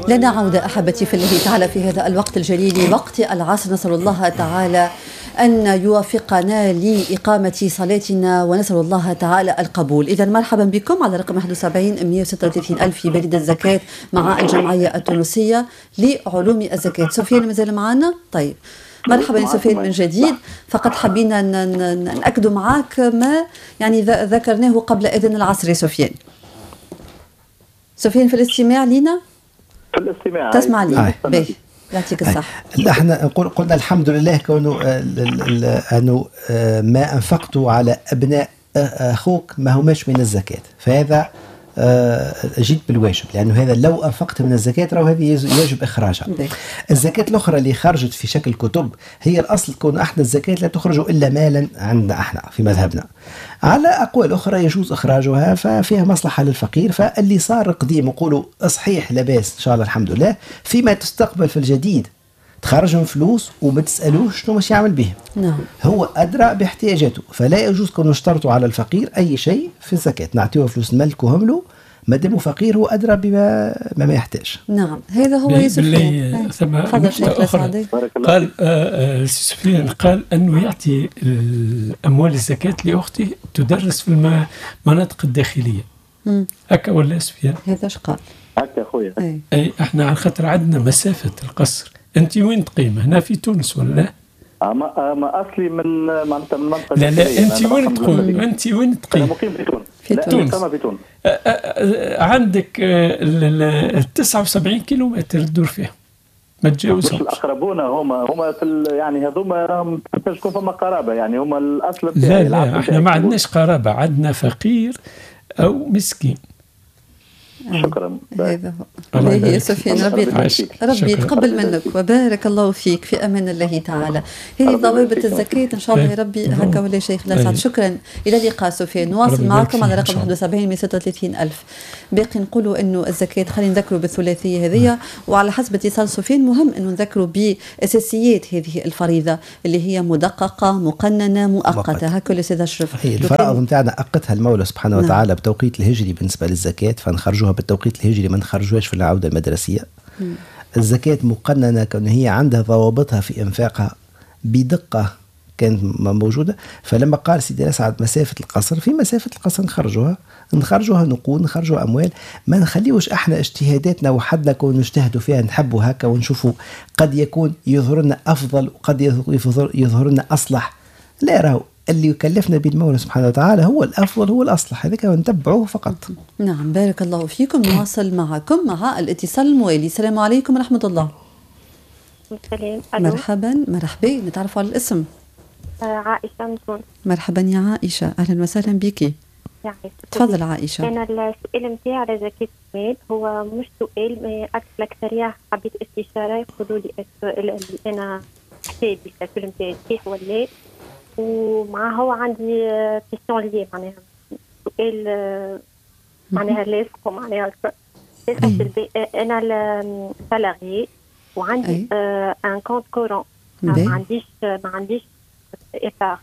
لنا عودة أحبتي في الله تعالى في هذا الوقت الجليل، وقت العصر. نسأل الله تعالى أن يوفقنا لإقامة صلاتنا ونسأل الله تعالى القبول. إذا مرحبا بكم على رقم 71 ألف في بريد الزكاة مع الجمعية التونسية لعلوم الزكاة. سفيان مازال معنا؟ طيب مرحبا سفيان من جديد. فقط حبينا نأكد معك ما يعني ذكرناه قبل إذن العصر. سفيان في الاستماع لنا؟ في الاستماع تسمع لي؟ باهي يعطيك الصحة. احنا قلنا الحمد لله كونه أنه ما أنفقته على أبناء أخوك ما هماش من الزكاة، فهذا جيت بالواجب، لأنه هذا لو أنفقت من الزكاة راه هذه يجب إخراجها. الزكاة الأخرى اللي خرجت في شكل كتب هي الأصل كون احنا الزكاة لا تخرج إلا مالا عندنا احنا في مذهبنا. على أقوال أخرى يجوز إخراجها ففيها مصلحة للفقير. فاللي صار قديم يقولوا صحيح لباس إن شاء الله الحمد لله، فيما تستقبل في الجديد تخرجهم فلوس وما تسألوش شنو مش يعمل بهم. نعم. هو أدرى باحتياجاته، فلا يجوز كون نشترطوا على الفقير أي شيء في الزكاة، نعطيه فلوس نملكوهم له ما دام فقير هو أدرى بما يحتاج. نعم هذا هو يوسف. تفضل شيخ أخرى. قال سفيان قال أنه يعطي الأموال الزكاة لأختي تدرس في المناطق الداخلية. هكا ولا سفيان؟ هذا ايش قال؟ هكا خويا. أي احنا على خاطر عندنا مسافة القصر. أنت وين تقيم؟ هنا في تونس ولا لا؟ ما أصلي من منطقة. لا أنت وين تقيم؟ أنت وين تقيم؟ أنا مقيم في تونس. في تونس. في تونس. عندك 79 كيلومتر تدور فيها ما تجاوزهمش. مش الأقربون هما في يعني هذوما راهم تكون فما قرابة، يعني هما الأصل بتاعي. لا احنا ما عندناش قرابة، عندنا فقير أو مسكين. شكرا. هذا هو. هي سفيان ربي يتقبل منك وبارك الله فيك في امان الله تعالى. هذه ضوابط الزكاة ان شاء الله يا ربي. هكا ولا شيخ لا سعد. شكرا. الى اللقاء سفيان. نواصل معكم على رقم 71 36 ألف. باقي نقولوا انه الزكاة خلينا نذكروا بالثلاثية هذه، وعلى حسب اتصال سفيان مهم انه نذكروا باساسيات هذه الفريضة اللي هي مدققة مقننة مؤقتة. هكا الاستاذ اشرف. هي الفرائض نتاعنا أقتها المولى سبحانه وتعالى بتوقيت الهجري بالنسبة للزكاة، فنخرجوها بالتوقيت الهجري ما نخرجوهاش في العودة المدرسية. الزكاة مقننة كون هي عندها ضوابطها في إنفاقها بدقة كانت موجودة. فلما قال سيدي أسعد مسافة القصر، في مسافة القصر نخرجوها نقود، نخرجوها أموال، ما نخليوش احنا اجتهاداتنا وحدنا كون نجتهدوا فيها نحبوا هكا ونشوفوا قد يكون يظهر لنا أفضل وقد يظهر لنا أصلح. لا، راهو اللي يكلفنا بالمولى سبحانه وتعالى هو الأفضل هو الأصلح، هذاك ونتبعوه فقط. نعم بارك الله فيكم. نواصل معكم مع الاتصال الموالي. السلام عليكم ورحمة الله. السلام. مرحبا نتعرف على الاسم. عائشة من تونس. مرحبا يا عائشة، أهلا وسهلا بك. تفضل عائشة. أنا السؤال متاعي على زكاة المال هو مش سؤال، الأكثرية حبيت استشارة يقولوا لي أنا حسابي الكلام متاعي صحيح ولا، ومع هو عندي كيستيون لي معناها سؤال معناها لاصق معناها أنا سالاري وعندي ان كونت كورون، ما عنديش إيفار.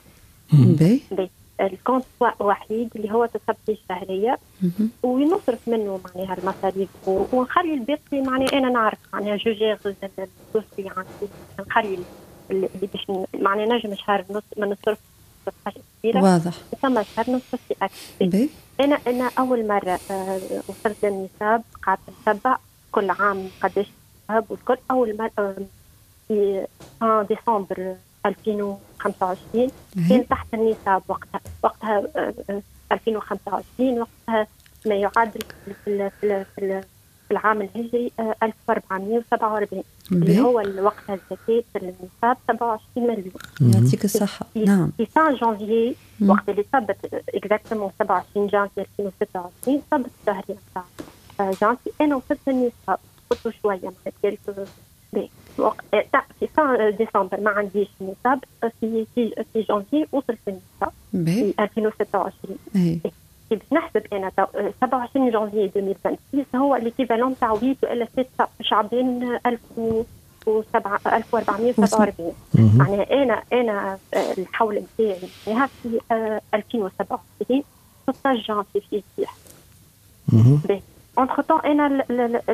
الكونت وحيد اللي هو تصبتي الشهرية ونصرف منه معناها المصاريف ونخلي الباقي معناها أنا نعرف معناها جو جير الفلوس اللي عندي، نخلي اللي باش معناها نجم شهر نص ما نصرف حاجة كبيرة. واضح. ثم شهر نصرف في أكثر. أنا أول مرة وصلت للنصاب، قعدت نتبع كل عام قداش النصاب والكل. أول مرة في ديسمبر 2025 كان تحت النصاب وقتها 2025 وقتها ما يعادل في العام الهجري 1447 اللي هو الوقت الزكاة النصاب 27 مليون. يعطيك الصحة. نعم. في سان جانفيي وقت اللي صبت اكزاكتومون 27 جانفي 2026 صبت الشهرية نتاع جانفي أنا وصلت للنصاب قلت شوية معناتها في سان ديسمبر ما عنديش نصاب، في جانفي وصلت للنصاب في 2026. باش نحسب انا 27 جانفي 2026 هو الايكيفالون تاع 8 ولا 6 شعبان 1447 يعني انا الحول نتاعي نهار في 2027 16 جانفي في صحيح. اونتر طون انا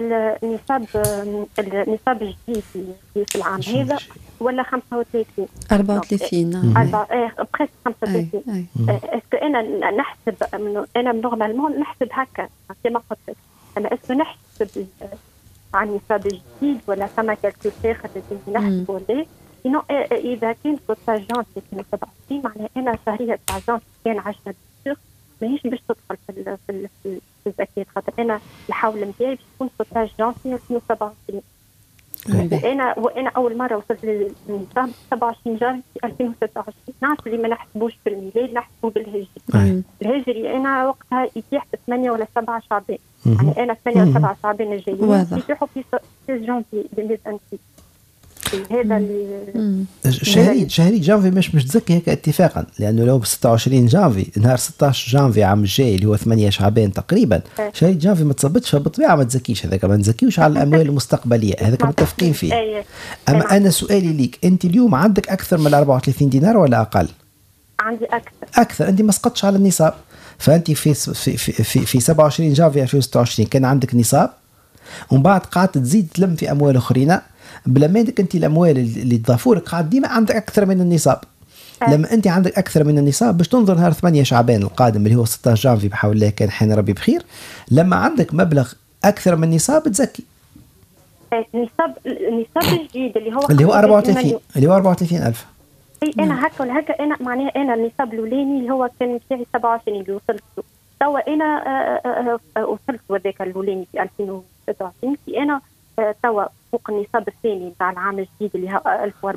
النصاب الجديد في العام هذا ولا 35 34 بريسك 35. اسكو انا نحسب انا نورمالمون نحسب هكا كما قلت لك، انا اسكو نحسب عن النصاب الجديد ولا فما كالكوليتير لازم نحسب ولا سينو اذا كان سوتاج جونتي 27 معناها انا شهريه تاع جونتي كان 10 بيغ ماهيش باش تدخل في الزكاة، خاطر انا الحول نتاعي باش تكون سوتاج جونتي 2027. وانا اول مره وصلت للنصاب 27 جانفي 2026. نعرف اللي ما نحسبوش بالميلاد نحسبوه بالهجري. الهجري انا وقتها يتيح في 8 ولا 7 شعبان، يعني انا 8 ولا 7 شعبان الجايين يتيحوا في 6 جانفي 2026. هذا اللي شهري جانفي مش تزكي هيك اتفاقا، لانه لو ب 26 جانفي نهار 16 جانفي عام الجاي اللي هو 8 شعبان تقريبا شهري جانفي ما تصبتش، فبالطبيعه ما تزكيش. هذاك ما نزكيوش على الاموال المستقبليه، هذاك متفقين فيه. اما انا سؤالي ليك، انت اليوم عندك اكثر من 34 دينار ولا اقل؟ عندي اكثر. انت ما سقطش على النصاب، فانت في 27 جانفي 2026 كان عندك نصاب، ومن بعد قعدت تزيد تلم في اموال اخرين بلا ما عندك انت الاموال اللي تضافوا لك قاعد ديما عندك اكثر من النصاب. لما انت عندك اكثر من النصاب باش تنظر نهار 8 شعبان القادم اللي هو 16 جانفي بحول الله كان حين ربي بخير، لما عندك مبلغ اكثر من النصاب تزكي. النصاب الجديد اللي هو 34 اللي هو 34,000. اي انا هكا ولا هكا، انا معناها انا النصاب الاولاني اللي هو كان متاعي 27 اللي وصلت له توا انا وصلت وذاك الاولاني في 2026 في انا توا فوق النصاب الثاني نتاع العام الجديد اللي هو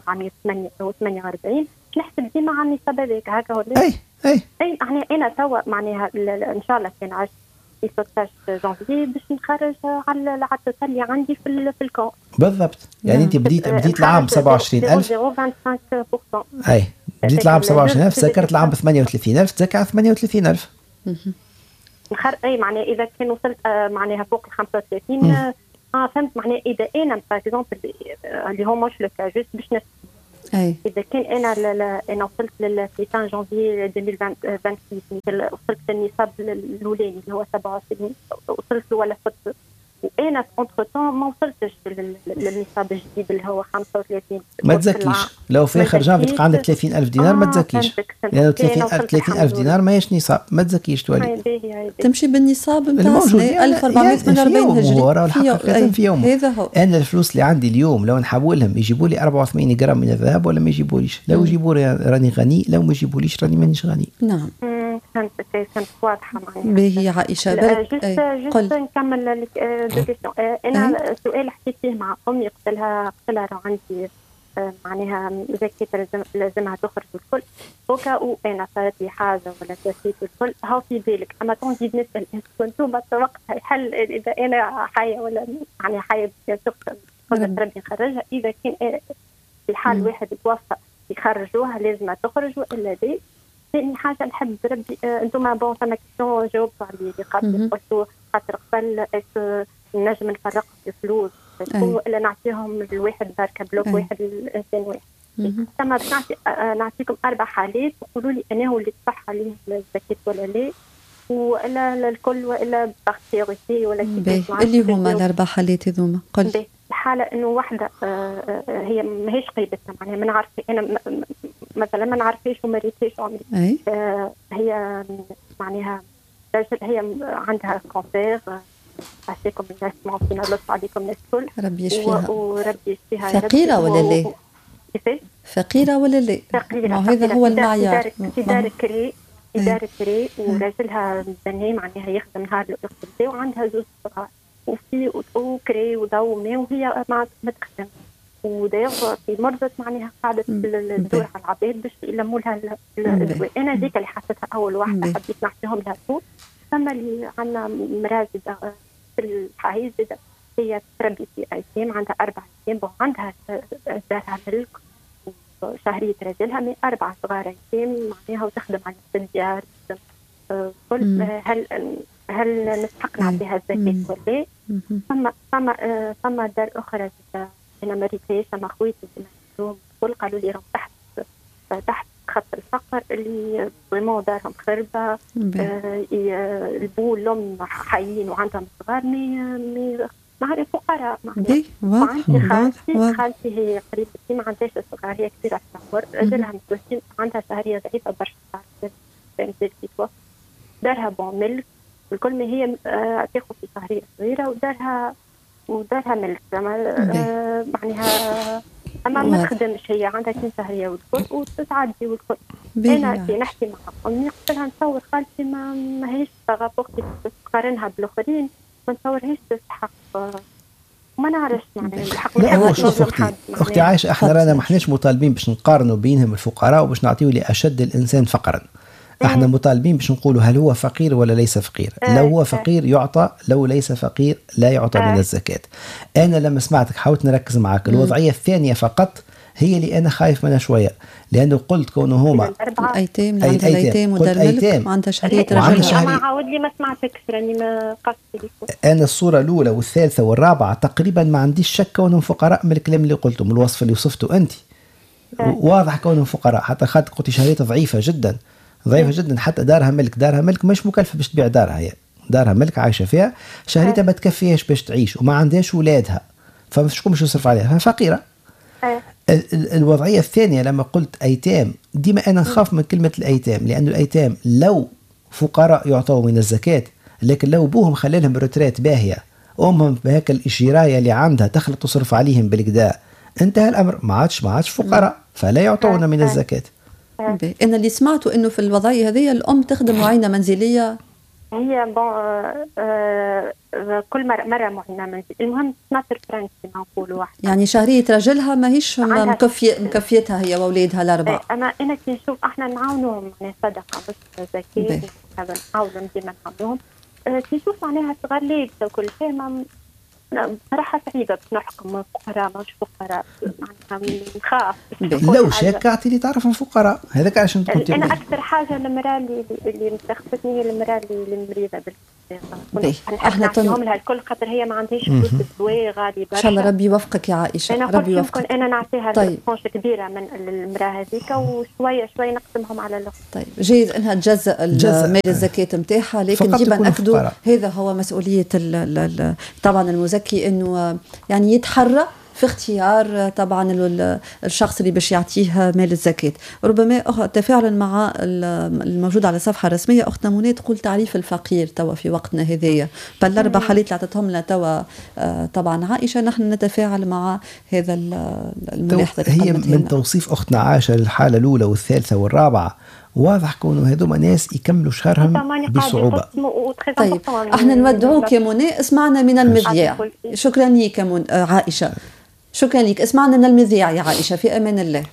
1448 نحسب ديما على النصاب هذاك هكا ولا اي يعني انا توا معناها ان شاء الله كان عشت في 16 جانفي باش نخرج على العدد اللي عندي في الكون بالضبط. يعني انت بديت العام 27000 0.25%. اي بديت العام 27000 سكرت العام ب 38000 تزكى على 38000. اي معناها اذا كان وصلت معناها فوق ال 35 فهمت معناها اذا انا باغ اكزومبل اللي هو مش لو كا جوست باش اذا كان انا وصلت ل 30 جانفي 2026 وصلت للنصاب الاولاني اللي هو 27 وصلت له ولا فت، وانا في اونتر طون ما وصلتش للنصاب الجديد اللي هو 35 ما تزكيش. لو في اخر جانفي تبقى عندك 30,000 دينار ما تزكيش، لانه 30,000 دينار ما هيش نصاب ما تزكيش تولي تمشي بالنصاب نتاع 1448 هجري في يوم. انا الفلوس اللي عندي اليوم لو نحولهم يجيبوا لي 84 جرام من الذهب ولا ما يجيبوليش، لو يجيبوا لي راني غني، لو ما يجيبوليش راني مانيش غني. نعم فهمت واضحه معناها. باهي عائشه جست نكمل انا سؤال حكيت فيه مع امي قلت لها راه عندي معناها زكاة لازمها تخرج والكل وكا انا صارت لي حاجه ولا كاسيت والكل هاو في بالك، اما تنجي نسال كنتم وقتها يحل اذا انا حيه ولا يعني حيه تخرج ربي يخرجها، اذا كان في حال واحد يتوفى يخرجوها لازم تخرج والا لا. ثاني حاجه نحب ربي انتم بون فما كيسيون جاوبتوا على اللي قبل قلتوا خاطر قبل نجم نفرق الفلوس ولا نعطيهم الواحد بركه بلوك واحد الانسان واحد. ثم نعطيكم 4 حالات وقولوا لي انا هو اللي تصح عليه الزكاه ولا لا، ولا الكل ولا بارتيوريتي ولا كيف اللي هما 4 حالات هذوما. قل الحاله انه واحده هي ماهيش قريبتنا معناها ما نعرف انا مثلا ما نعرفش وما ريتش عمري هي معناها هي عندها كونسير عساكم الناس معطينا لطف عليكم الناس الكل ربي يشفيها وربي يشفيها. فقيرة ولا لا؟ كيفاش؟ فقيرة ولا لا؟ فقيرة. هذا هو المعيار. في دار كري وراجلها بني معناها يخدم نهار الأخت وعندها 2 صغار وفي وكري وضو ماء وهي ما تخدم ودايغ في مرضت معناها قاعدة تدور على العباد باش يلموا لها الدواء. أنا ذيك اللي حسيتها أول واحدة حبيت نعطيهم لها فوق. ثم اللي عندنا مرازدة في الحايز هي تربي في أيتام عندها 4 أيتام وعندها دارها ملك وشهرية رجلها من 4 صغار أيتام معناها وتخدم على الديار كل هل نستحق نعطيها الزكاة ولا لا؟ ثم دار أخرى أنا ما ريتهاش أما خويتي كل قالوا لي راهم تحت خط الفقر، اللي فريمون دارهم خربة، البو والأم حيين وعندهم صغار مع فقراء. وعندي خالتي هي قريبتي ما عندهاش صغار، هي كبيرة في العمر، رجلها متوسط، عندها شهرية ضعيفة برشا، دارها بون ملك الكل، ما هي تاخذ في شهرية صغيرة ودارها ملك معناها أما ما تخدمش، هي عندها 2 شهرية والكل وتتعدي والكل. أنا كي نحكي مع أمي قلت لها نتصور خالتي ما هيش بوقتي تقارنها بالآخرين، ما نتصورهاش تستحق، ما نعرفش يعني الحق. لا هو شوف أختي عايشة، احنا رانا ما احناش مطالبين باش نقارنوا بينهم الفقراء وباش نعطيو لأشد الإنسان فقرا. احنا مطالبين باش نقولوا هل هو فقير ولا ليس فقير. لو هو فقير يعطى، لو ليس فقير لا يعطى من الزكاة. أنا لما سمعتك حاولت نركز معك، الوضعية الثانية فقط هي اللي أنا خايف منها شوية، لأنه قلت كونه هما الأيتام، عندها الأيتام ودار ملك وعندها شهرية رجل. أنا عاود لي ما سمعتك راني ما قصدي. أنا الصورة الأولى والثالثة والرابعة تقريبا ما عنديش شك كونهم فقراء من الكلام اللي قلته، من الوصف اللي وصفته أنت واضح كونهم فقراء. حتى خاطر قلت شهريتها ضعيفة جدا، ضعيفة جدا، حتى دارها ملك مش مكلفة باش تبيع دارها، هي دارها ملك عايشة فيها، شهريتها ما تكفيهاش باش تعيش وما عندهاش ولادها، فشكون باش يصرف عليها؟ فقيرة. الوضعية الثانية لما قلت أيتام، ديما أنا نخاف من كلمة الأيتام، لأن الأيتام لو فقراء يعطوا من الزكاة، لكن لو بوهم خلى لهم رترات باهية، أمهم بهاك الإشراية اللي عندها تخلط تصرف عليهم بالكدا، انتهى الأمر، ما عادش فقراء، فلا يعطون من الزكاة. أنا اللي سمعته إنه في الوضعية هذه الأم تخدم معينة منزلية، هي كل مرة معينة منزل، المهم 12 فرنك كما نقولوا واحد. يعني شهرية رجلها ماهيش مكفيتها هي وأولادها الأربعة. أنا كي نشوف إحنا نعاونوهم يعني صدقة بس زكاة، هذا نعاونهم ديما نعاونوهم. كي نشوف معناها صغار لابسة وكل شيء، صراحة صعيبة باش نحكم فقراء مش فقراء، معناها نخاف. لو شاك اعطي اللي تعرف فقراء، هذاك علاش قلت انا اكثر حاجة المرأة اللي مستخفتني هي المرأة اللي مريضة بالسرطان. احنا نعطيهم لها الكل خاطر هي ما عندهاش فلوس الدواء غالي برشا. ان شاء الله ربي يوفقك يا عائشة، ربي يوفقك. انا نعطيها طيب. كبيرة من المرأة هذيك وشوية نقسمهم على الأخرى. طيب جيد انها تجزأ مال الزكاة نتاعها، لكن ديما نأكدوا هذا هو مسؤولية طبعا المزكي، انه يعني يتحرى في اختيار طبعا الشخص اللي باش يعطيه مال الزكاة. ربما تفاعلا مع الموجود على الصفحة الرسمية أختنا منى تقول تعريف الفقير توا في وقتنا هذايا، فالأربع حالات اللي عطتهم لنا توا طبعا عائشة، نحن نتفاعل مع هذا الملاحظة. هي من توصيف أختنا عائشة للحالة الأولى والثالثة والرابعة واضح كونوا هذوما ناس يكملوا شهرهم بصعوبة. طيب احنا نودعوك يا منى، اسمعنا من المذياع. شكرا لك يا عائشة، شكرا لك، اسمعنا من المذياع يا عائشة، في أمان الله.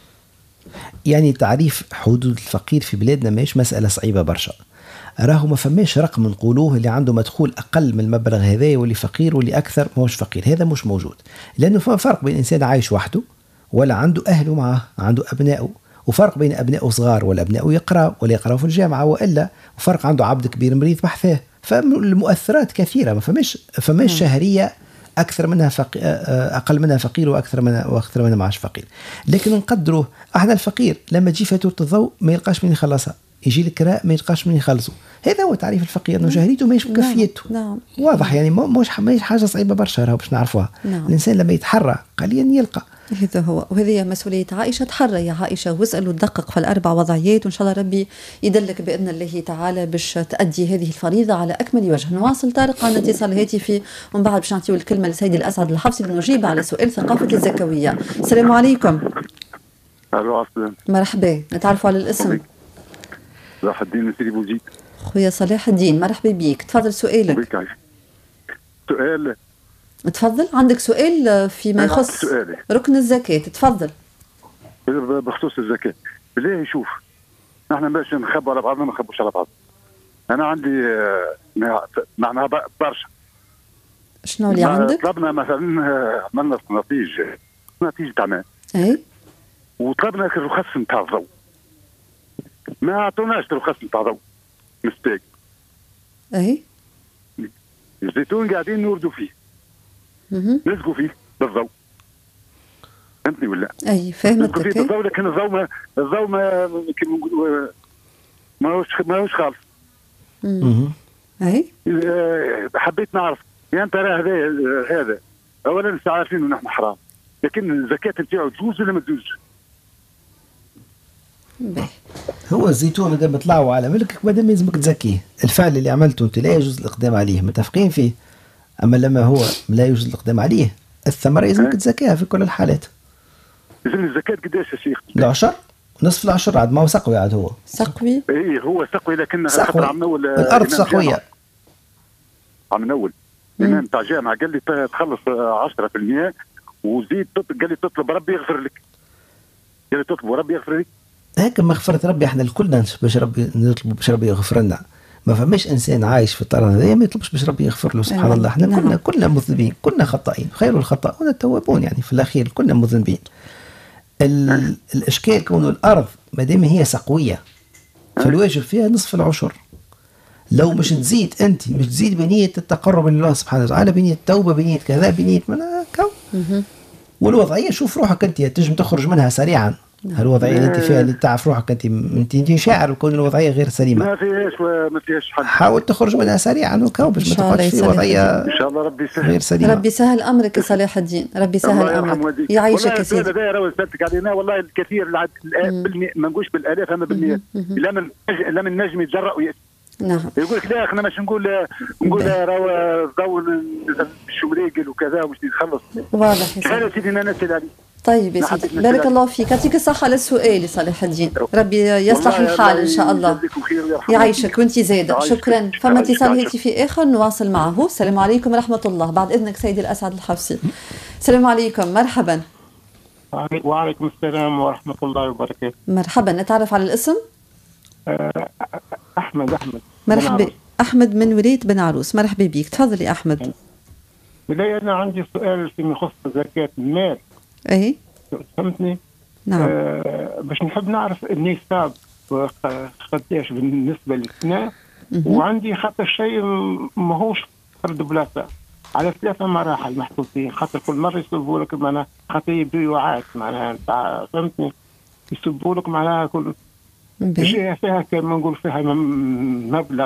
يعني تعريف حدود الفقير في بلادنا ماهيش مسألة صعيبة برشا، راهو ما فماش رقم نقولوه اللي عنده مدخول أقل من المبلغ هذا واللي فقير واللي أكثر ماهوش فقير، هذا مش موجود، لأنه فما فرق بين إنسان عايش وحده ولا عنده أهله معه، عنده أبنائه، وفرق بين أبنائه صغار ولا أبنائه يقرأ ولا يقرأ في الجامعة، وإلا وفرق عنده عبد كبير مريض بحثاه. فالمؤثرات كثيرة، ما فماش شهرية أكثر منها أقل منها فقير وأكثر منها معاش فقير. لكن نقدره احنا الفقير لما تجي فاتورة الضوء ما يلقاش من يخلصها، يجي الكراء ما يلقاش من يخلصه، هذا هو تعريف الفقير، انه شهريته ماهيش مكفيته. واضح يعني مش حاجة صعيبة برشا راهو باش نعرفوها. الإنسان لما يتحرى قليلا يلقى. هذا هو، وهذه مسؤولية عائشة. تحرى يا عائشة واسأل ودقق في الأربع وضعيات، وإن شاء الله ربي يدلك بإذن الله تعالى باش تأدي هذه الفريضة على أكمل وجه. نواصل طارق عن اتصال هاتفي، ومن بعد باش نعطيو الكلمة لسيد الأسعد الحفصي لنجيب على سؤال ثقافة الزكوية. السلام عليكم. ألو عسلام. مرحبا، نتعرفوا على الاسم. صلاح الدين سيدي بوزيد. خويا صلاح الدين، مرحبا بيك، تفضل سؤالك. سؤال. تفضل، عندك سؤال فيما يخص ركن الزكاة، تفضل. بخصوص الزكاة، بالله شوف، نحن باش نخبوا على بعضنا ما نخبوش على بعض. أنا عندي معناها برشا. شنو اللي عندك؟ طلبنا مثلا عملنا نتيجة تعمال. أي. وطلبنا الرخص نتاع الضوء. ما أعطوناش الرخص نتاع الضوء. مستاك. أي. الزيتون قاعدين نوردوا فيه. نلزقوا فيه بالضوء. فهمتني ولا؟ اي فهمتك. في الضوء، لكن الضوء ماهوش خالص. اي حبيت نعرف يعني ترى هذا اولا عارفين انه نحن حرام، لكن الزكاه نتاعو تجوز ولا ما تجوزش؟ هو الزيتون مادام طلعوا على ملكك مادام يلزمك تزكيه، الفعل اللي عملته انت لا يجوز الاقدام عليه، متفقين فيه. اما لما هو لا يجوز الاقدام عليه، الثمره يلزمك تزكيها في كل الحالات. يلزم الزكاه قداش يا شيخ؟ العشر، نصف العشر، عاد ما هو سقوي، عاد هو سقوي. اي هو سقوي، لكن سقوي عم نول الارض سقويه. عم نول الامام تاع جامعه قال لي تخلص 10% وزيد، قال لي تطلب ربي يغفر لك. قال لي تطلب ربي يغفر لك. هيك مغفرة ربي احنا الكلنا باش ربي نطلب باش ربي يغفر لنا. ما فماش انسان عايش في الطريق هذا ما يطلبش باش ربي يغفر له. سبحان الله، احنا كلنا مذنبين، كلنا خطائين، خير الخطاؤون التوابون، يعني في الاخير كلنا مذنبين. الاشكال كونه الارض ما دام هي سقويه فالواجب فيها نصف العشر. لو مش تزيد انت، مش تزيد بنيه التقرب الى الله سبحانه وتعالى، بنيه التوبه، بنيه كذا، بنيه والوضعيه شوف روحك انت تنجم تخرج منها سريعا. هالوضعيه اللي انت فيها اللي تعرف روحك انت شاعر وكون الوضعيه غير سليمه، ما فيهاش حل. حاول تخرج منها سريعا وكاو باش ما تقعدش في وضعيه ان شاء الله ربي يسهل غير سليمه. ربي سهل امرك يا صلاح الدين، ربي سهل امرك، يعيشك يا سيدي. والله هذا سالتك علينا، والله الكثير ما نقولش بالالاف اما بالمئات، لما النجم يتجرأ ويأتي. نعم. يقول لك لا احنا مش نقول راهو الضوء الشمريقل وكذا ومش نخلص. واضح يا سيدي. هذا سيدي انا نسال عليه. طيب يا سيدي، بارك الله فيك، يعطيك الصحة على السؤال صالح الدين، ربي يصلح الحال إن شاء الله، يعيشك وانت زايدة. شكرا. فما اتصال هاتفي آخر نواصل معه. السلام عليكم ورحمة الله. بعد إذنك سيدي الأسعد الحفصي. السلام عليكم، مرحبا. وعليكم السلام ورحمة الله وبركاته. مرحبا، نتعرف على الاسم؟ أحمد. مرحبا أحمد من ولاية بن عروس، مرحبا بيك، تفضل يا أحمد. بداية أنا عندي سؤال فيما يخص زكاة المال. ايه فهمتني؟ نعم. باش نحب نعرف النصاب قداش بالنسبة للسنة، وعندي خاطر شيء ماهوش فرد بلاصة على 3 مراحل محطوطين، خاطر كل مرة يصبوا لك معناها خاطر يبدو وعاك معناها فهمتني؟ يصبوا لك معناها كل شيء فيها كما نقول فيها مبلغ